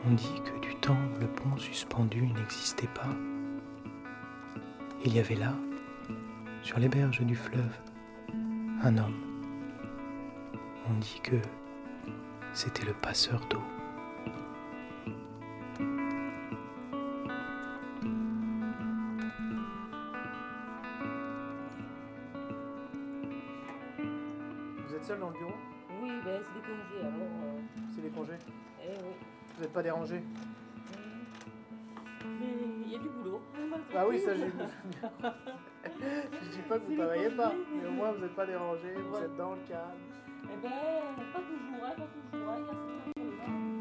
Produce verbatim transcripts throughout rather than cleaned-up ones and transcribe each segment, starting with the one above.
On dit que du temps où le pont suspendu n'existait pas, il y avait là, sur les berges du fleuve, un homme. On dit que c'était le passeur d'eau. Vous êtes seul dans le bureau? Oui, ben c'est des congés alors. Euh... C'est les congés? Eh oui. Vous n'êtes pas dérangé? Mais il y a du boulot. Ah oui, ça j'ai vu. Je dis pas que vous ne travaillez pas, mais au moins vous n'êtes pas dérangé, vous Ouais. êtes dans le calme. Eh ben, pas toujours, hein, pas toujours. Hein. Il y a certains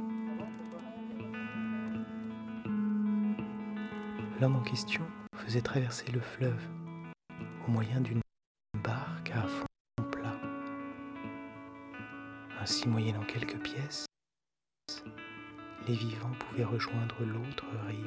là. L'homme en question faisait traverser le fleuve au moyen d'une barque à fond plat. Ainsi, moyennant quelques pièces, les vivants pouvaient rejoindre l'autre rive.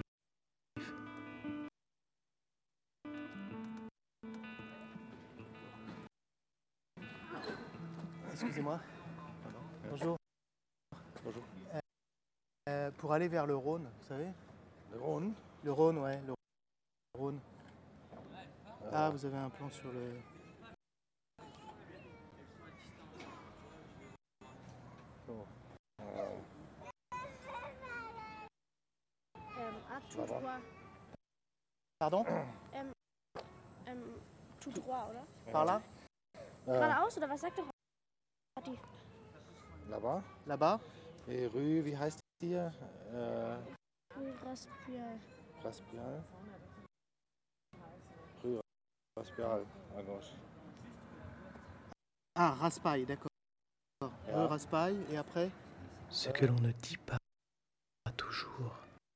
Excusez-moi. Bonjour. Bonjour. Euh, euh, pour aller vers le Rhône, vous savez? Le Rhône? Le Rhône, ouais, le Rhône. Ah, vous avez un plan sur le... Oh. Ähm, ah, tout Voilà. droit. Pardon? Ähm, ähm, tout droit, oder? Par là? Euh, Geradeaus, oder was sagt der Radi? Là-bas. Là-bas? Et rue, wie heißt die hier? Äh, Rue Raspial. Raspial. Rue Raspial, à gauche. Ah, Raspail, d'accord. Ja. Rue Raspail, et après? Ce que l'on ne dit pas toujours,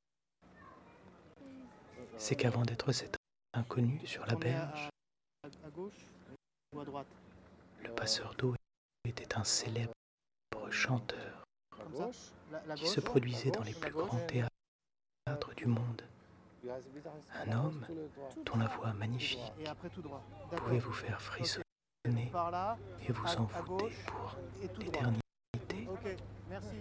c'est qu'avant d'être cet inconnu sur la On est à- berge, à, à gauche ou à droite? le passeur d'eau était un célèbre chanteur À Comme ça? gauche. La, la qui gauche? se produisait dans les la plus gauche. grands théâtres du monde, Wie heißt, wie heißt Un die? homme Tout le droit. Tout dont la droit. voix magnifique Et après tout droit. pouvait D'accord. vous faire Ok. frissonner Par là et vous à- en à fouter gauche. pour et tout droit. l'éternité. Ok, merci.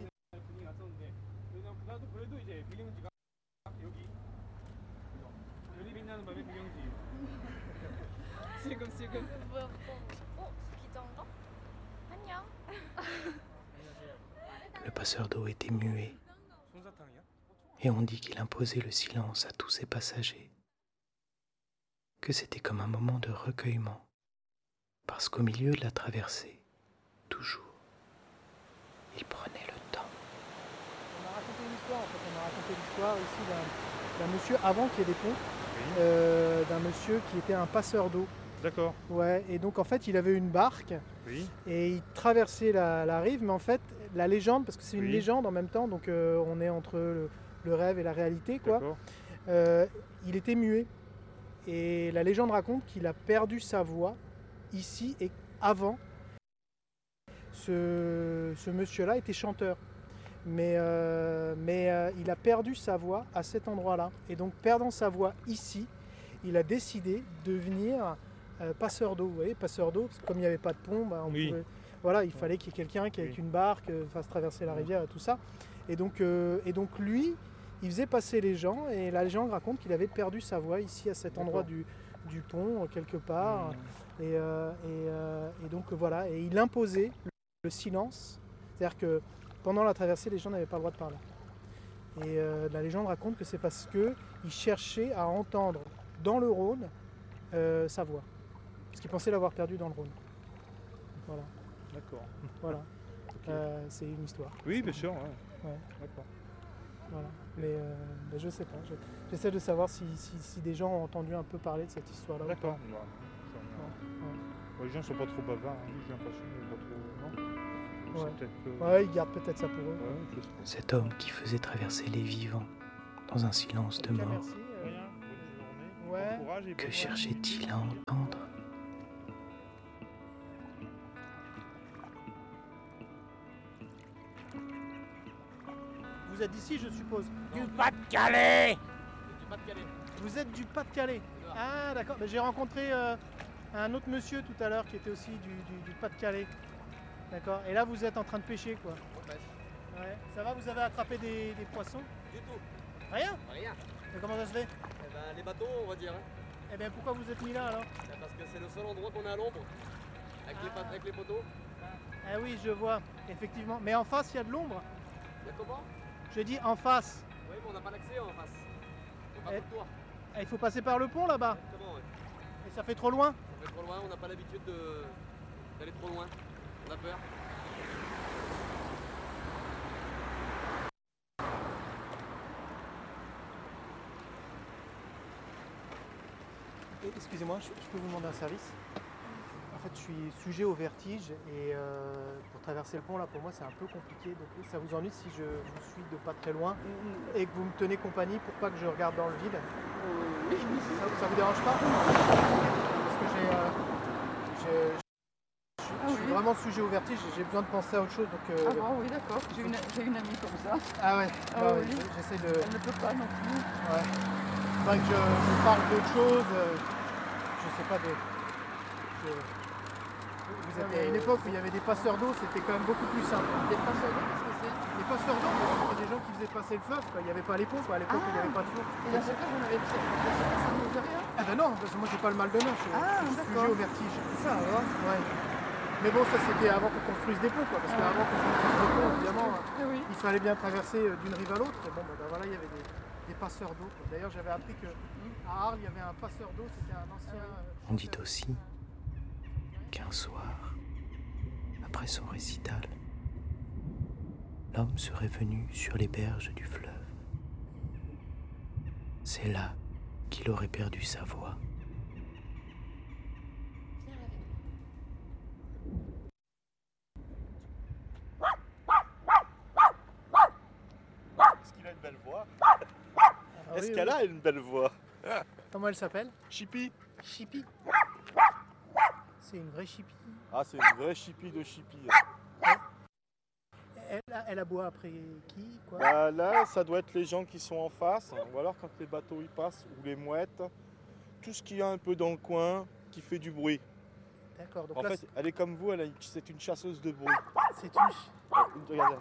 지금 지금 뭐야, 어? 기장가? 안녕. Le passeur d'eau était muet et on dit qu'il imposait le silence à tous ses passagers, que c'était comme un moment de recueillement, parce qu'au milieu de la traversée, toujours, il prenait le temps. On a raconté une histoire, en fait, on a raconté l'histoire ici d'un, d'un monsieur, avant qu'il y ait des ponts, euh, d'un monsieur qui était un passeur d'eau. D'accord, Ouais, et donc en fait il avait une barque oui. et il traversait la, la rive, mais en fait la légende, parce que c'est une Oui. légende en même temps, donc euh, on est entre le, le rêve et la réalité, quoi. D'accord. Euh, il était muet et la légende raconte qu'il a perdu sa voix ici et avant. Ce, ce monsieur-là était chanteur, mais, euh, mais euh, il a perdu sa voix à cet endroit-là, et donc perdant sa voix ici, il a décidé de devenir euh, passeur d'eau. Vous voyez, passeur d'eau, parce que comme il n'y avait pas de pont, bah, on Oui. pouvait- voilà, il fallait qu'il y ait quelqu'un qui avec Oui. une barque euh, fasse traverser la rivière et tout ça. Et donc, euh, et donc lui, il faisait passer les gens, et la légende raconte qu'il avait perdu sa voix ici à cet endroit du, du pont, quelque part. Mmh. Et, euh, et, euh, et donc voilà, et il imposait le, le silence, c'est-à-dire que pendant la traversée, les gens n'avaient pas le droit de parler. Et euh, la légende raconte que c'est parce qu'il cherchait à entendre dans le Rhône euh, sa voix, parce qu'il pensait l'avoir perdue dans le Rhône. Voilà, D'accord. voilà. Ok. Euh, c'est une histoire. Oui, bien sûr. Ouais. Ouais. D'accord. Voilà. Mais, euh, mais je sais pas. je- J'essaie de savoir si, si- si des gens ont entendu un peu parler de cette histoire-là. ou pas. D'accord. Ouais. Ça, on- Ouais. Ouais, les gens sont pas trop bavards, hein, j'ai l'impression. ils sont Pas trop... Non. Ouais. C'est peut-être que... Ouais, ils gardent peut-être ça pour eux. Ouais, je sais pas. Cet homme qui faisait traverser les vivants dans un silence de En tout cas, mort, merci, euh, Rien, bonne journée. Ouais. Bon courage et que bonne- cherchait-il à entendre? Vous êtes d'ici, je suppose. Du Pas-de-Calais. Vous êtes du Pas-de-Calais. Ah, d'accord. Mais j'ai rencontré euh, un autre monsieur tout à l'heure qui était aussi du, du- du Pas-de-Calais. D'accord. Et là, vous êtes en train de pêcher, quoi. Ouais. Ça va, vous avez attrapé des, des poissons? Du tout. Rien? Rien. Mais comment ça se fait? Eh ben, les bateaux, on va dire. Hein. Eh bien pourquoi vous êtes mis là alors? Ben, parce que c'est le seul endroit qu'on est à l'ombre. Avec, Ah. les, pat- avec les poteaux. Ah oui, je vois, effectivement. Mais en face, il y a de l'ombre. Il y a comment? Je dis en face. Oui, mais on n'a pas l'accès en face. On n'a Eh. pas le toit. Ah, il faut passer par le pont là-bas. Exactement, ouais. Et ça fait trop loin. Ça fait trop loin, on n'a pas l'habitude de- d'aller trop loin. On a peur. Et, excusez-moi, je, je peux vous demander un service? En fait, je suis sujet au vertige et euh, pour traverser le pont, là, pour moi, c'est un peu compliqué. Donc, ça vous ennuie si je vous suis de pas très loin et que vous me tenez compagnie pour pas que je regarde dans le vide? Ça, ça vous dérange pas? Parce que j'ai, euh, j'ai- je, suis- je suis vraiment sujet au vertige et j'ai besoin de penser à autre chose. Donc, euh, Ah bon, oui, d'accord. J'ai une, j'ai une amie comme ça. ah ouais, Ah bah ouais, oui. je- j'essaie de. Elle ne peut pas non plus. Ouais. Faudrait que je, je parle d'autre chose. euh, je sais pas de. de- Vous êtes à une époque où il y avait des passeurs d'eau, c'était quand même beaucoup plus simple. Des passeurs d'eau, qu'est-ce que c'est? Les passeurs d'eau, c'était des gens qui faisaient passer le fleuve, quoi. Il n'y avait pas les ponts, quoi. À l'époque, il n'y avait pas de flot. Et dans ce cas, vous n'avez pas ça ne vous fait rien? Ah ben non, parce que moi j'ai pas le mal de mer, je suis Ah, je suis d'accord. sujet au vertige. Ça alors? Ouais. Mais bon, ça c'était avant qu'on construise des ponts, quoi. Parce qu'avant qu'on construise des ponts, évidemment, Ah oui. il fallait bien traverser euh, d'une rive à l'autre. Et bon, ben, ben voilà, il y avait des, des passeurs d'eau, quoi. D'ailleurs, j'avais appris qu'à Arles, il y avait un passeur d'eau, c'était un ancien. euh, On dit aussi qu'un soir, après son récital, l'homme serait venu sur les berges du fleuve. C'est là qu'il aurait perdu sa voix. Viens avec Est-ce qu'il a une belle voix? Ah Est-ce oui, qu'elle oui. a une belle voix? Comment elle s'appelle? Chippy. Chippy. C'est une vraie chippy. Ah, c'est une vraie chippy de chippy. Elle, elle aboie après qui, quoi? Bah, là, ça doit être les gens qui sont en face, ou alors quand les bateaux y passent, ou les mouettes, tout ce qu'il y a un peu dans le coin qui fait du bruit. D'accord, donc En là, fait, elle est comme vous, elle a une- c'est une chasseuse de bruit. c'est une. Regardez.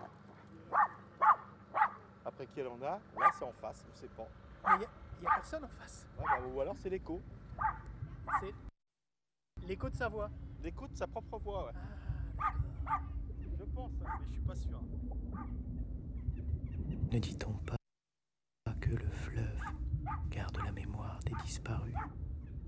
Après qui elle en a, là c'est en face, on ne sait pas. Mais il n'y a, personne en face. Ouais, bah, ou alors c'est l'écho. C'est l'écho de sa voix. L'écho de sa propre voix, ouais. Ah, Je pense, hein, mais je suis pas sûr. Ne dit-on pas que le fleuve garde la mémoire des disparus ?